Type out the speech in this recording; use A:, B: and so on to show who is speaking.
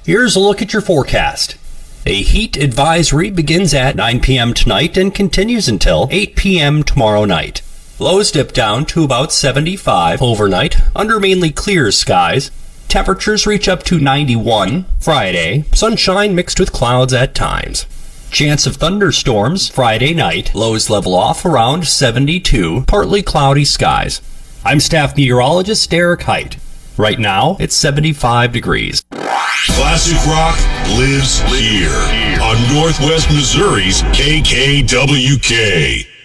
A: Here's a look at your forecast. A heat advisory begins at 9 p.m. tonight and continues until 8 p.m. tomorrow night. Lows dip down to about 75 overnight under mainly clear skies. Temperatures reach up to 91 Friday. Sunshine mixed with clouds at times. Chance of thunderstorms Friday night. Lows level off around 72. Partly cloudy skies. I'm staff meteorologist Derek Height. Right now, it's 75 degrees.
B: Classic rock lives here on Northwest Missouri's KKWK.